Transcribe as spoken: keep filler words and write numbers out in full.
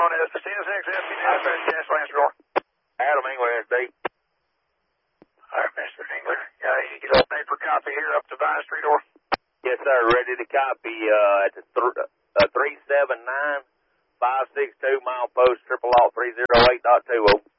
on this. The ten six F P Dispatch, gas lance door. Adam Engler, S D. All right, Mister Engler. Yeah, you get a paper copy here up to Vine Street door. Yes, sir. Ready to copy uh, at the th- uh, three seven nine five six two mile post triple alt three zero eight dot two oh.